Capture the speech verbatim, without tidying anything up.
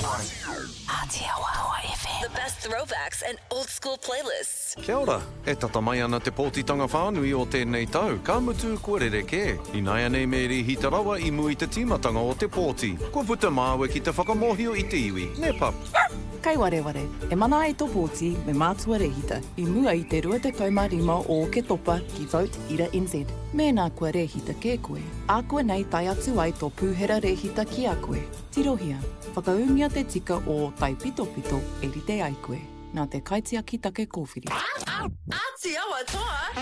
Aotearoa F M. The best throwbacks and old school playlists. Kia ora, e tata mai ana te pōtitanga whānui o tēnei tau. Ka mutu kōrere kē. I nai anei me ri hitarawa i mui te tīmatanga o te pōti. Kua puta māua ki te whakamohio i te iwi. Ne pap. Kai ware ware, e mana ai tō pōti me mātua rehita. I mua i te rua te kaumārima o ke topa ki Vote Ira N Z. Mēnā kua rehita kē koe. A koe nei tai atu ai tō pūhera rehita ki a koe. Tirohia, whakaungia te tika o tai pito pito e rite ai koe. Nā te kaitia ki take kōwhiri. Aotearoa toa!